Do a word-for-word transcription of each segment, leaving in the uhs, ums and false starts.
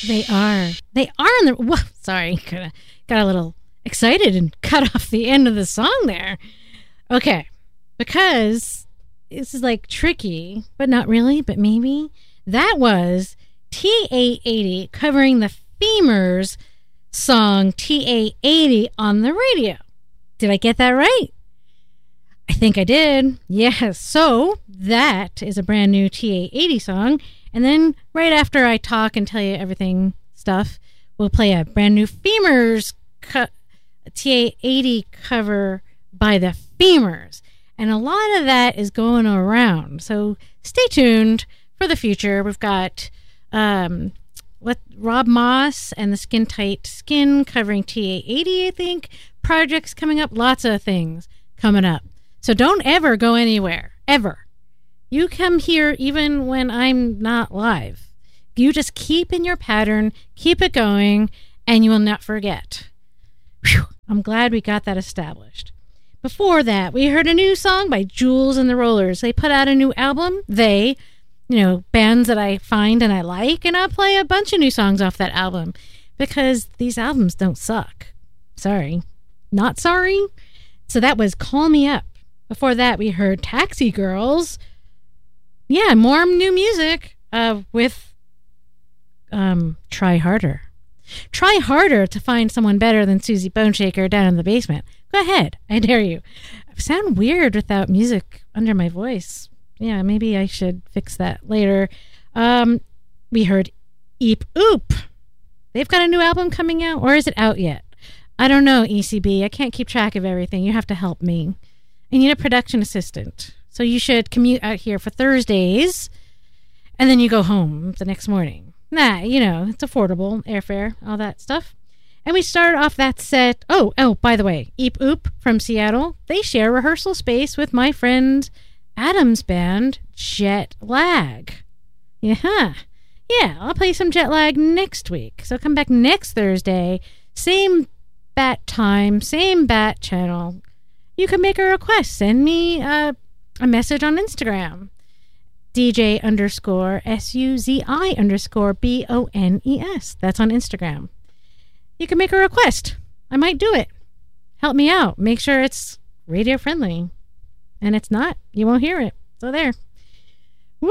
They are. They are in the... Whoa, sorry, got a, got a little excited and cut off the end of the song there. Okay, because this is like tricky, but not really, but maybe. That was T A eighty covering the Femurs song T A eighty on the radio. Did I get that right? I think I did. Yes. So that is a brand new T A eighty song. And then right after I talk and tell you everything stuff, we'll play a brand new Femurs co- T A eighty cover by the Femurs. And a lot of that is going around. So stay tuned for the future. We've got um, what Rob Moss and the Skin Tight Skin covering T A eighty, I think. Projects coming up. Lots of things coming up. So don't ever go anywhere. Ever. You come here even when I'm not live. You just keep in your pattern, keep it going, and you will not forget. Whew, I'm glad we got that established. Before that, we heard a new song by Jules and the Rollers. They put out a new album. They, you know, bands that I find and I like, and I'll play a bunch of new songs off that album because these albums don't suck. Sorry. Not sorry. So that was Call Me Up. Before that, we heard Taxi Girls. Yeah, more new music uh, with um, Try Harder. Try harder to find someone better than Susie Boneshaker down in the basement. Go ahead. I dare you. I sound weird without music under my voice. Yeah, maybe I should fix that later. Um, we heard Eep Oop. They've got a new album coming out, or is it out yet? I don't know, E C B. I can't keep track of everything. You have to help me. I need a production assistant. So you should commute out here for Thursdays, and then you go home the next morning. Nah, you know, it's affordable, airfare, all that stuff. And we started off that set. Oh, oh, by the way, Eep Oop from Seattle. They share rehearsal space with my friend Adam's band, Jet Lag. Yeah, yeah, I'll play some Jet Lag next week. So come back next Thursday, same bat time, same bat channel. You can make a request. Send me a, a message on Instagram. D J underscore S U Z I underscore B O N E S. That's on Instagram. You can make a request. I might do it. Help me out. Make sure it's radio friendly. And it's not, you won't hear it. So there. Woo!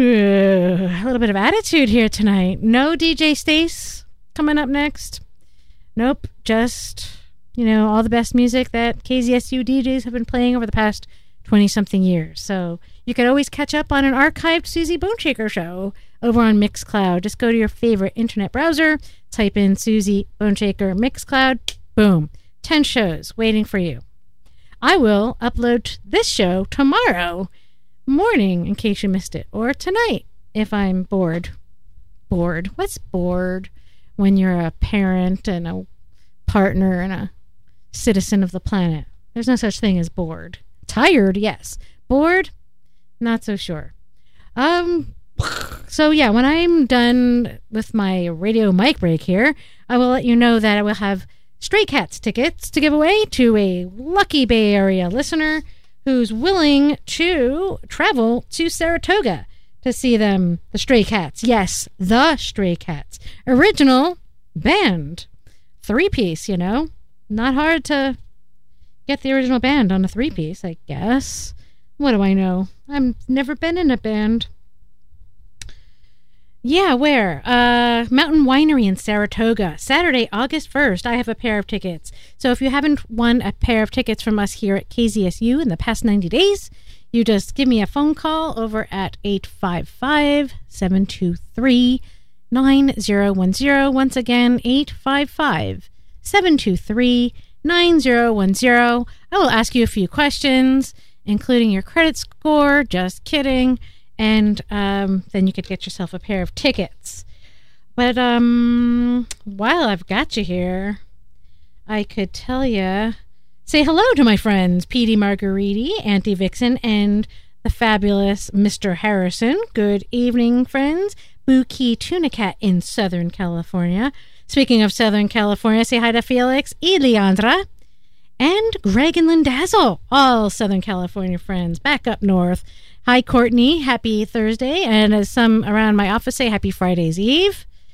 A little bit of attitude here tonight. No D J Stace coming up next. Nope. Just, you know, all the best music that K Z S U D Js have been playing over the past twenty-something years. So you can always catch up on an archived Susie Boneshaker show over on Mixcloud. Just go to your favorite internet browser, type in Susie Boneshaker Mixcloud, boom. ten shows waiting for you. I will upload this show tomorrow morning in case you missed it, or tonight if I'm bored. Bored? What's bored when you're a parent and a partner and a citizen of the planet? There's no such thing as bored. Tired, yes. Bored? Not so sure. Um, so yeah, when I'm done with my radio mic break here, I will let you know that I will have Stray Cats tickets to give away to a lucky Bay Area listener who's willing to travel to Saratoga to see them, the Stray Cats. Yes, the Stray Cats. Original band. Three-piece, you know. Not hard to get the original band on a three-piece, I guess. What do I know? I've never been in a band. Yeah, where? Uh, Mountain Winery in Saratoga. Saturday, August first. I have a pair of tickets. So if you haven't won a pair of tickets from us here at K Z S U in the past ninety days, you just give me a phone call over at eight five five, seven two three, nine zero one zero. Once again, eight five five, seven two three, nine zero one zero. I will ask you a few questions, including your credit score. Just kidding. And um, then you could get yourself a pair of tickets. But um, while I've got you here, I could tell you, say hello to my friends, Petey Margariti, Auntie Vixen, and the fabulous Mister Harrison. Good evening, friends. Boo-Key Tuna Cat in Southern California. Speaking of Southern California, say hi to Felix, Eliandra, and Greg and Lindazzle, all Southern California friends back up north. Hi, Courtney. Happy Thursday. And as some around my office say, happy Friday's Eve.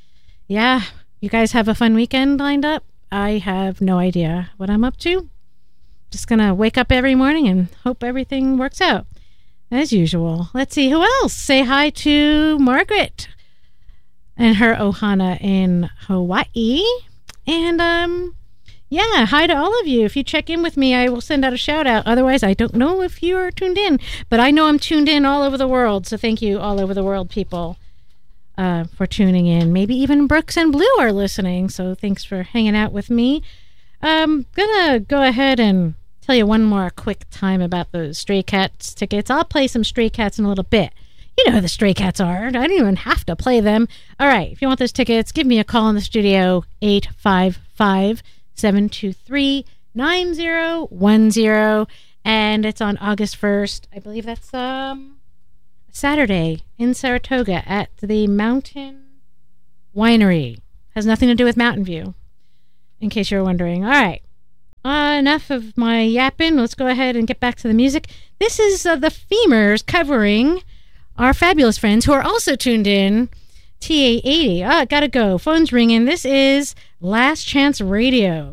yeah, you guys have a fun weekend lined up? I have no idea what I'm up to. Just gonna wake up every morning and hope everything works out as usual. Let's see who else. Say hi to Margaret and her ohana in Hawaii. And um yeah, hi to all of you. If you check in with me, I will send out a shout out. Otherwise, I don't know if you are tuned in, but I know I'm tuned in all over the world. So thank you all over the world, people, uh, for tuning in. Maybe even Brooks and Blue are listening. So thanks for hanging out with me. I'm gonna go ahead and tell you one more quick time about those Stray Cats tickets. I'll play some Stray Cats in a little bit. You know who the Stray Cats are. I don't even have to play them. All right, if you want those tickets, give me a call in the studio, eight five five, seven two three, nine zero one zero. And it's on August first. I believe that's um Saturday in Saratoga at the Mountain Winery. Has nothing to do with Mountain View, in case you're wondering. All right. Uh, enough of my yapping. Let's go ahead and get back to the music. This is uh, the Femurs covering our fabulous friends who are also tuned in, T A eighty. Ah, gotta go. Phone's ringing. This is Last Chance Radio.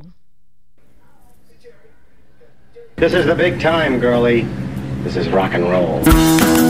This is the big time, girlie. This is rock and roll.